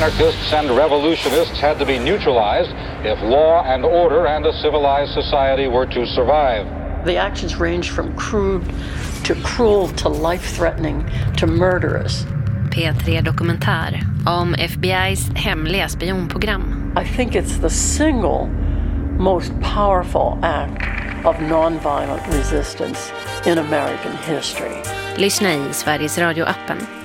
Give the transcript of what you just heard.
anarchists and revolutionists had to be neutralized if law and order and a civilized society were to survive. The actions range from crude to cruel to life-threatening to murderous. P3 Dokumentär om FBI:s hemliga spionprogram. I think it's the single most powerful act of nonviolent resistance in American history. Lyssna i Sveriges Radio-appen.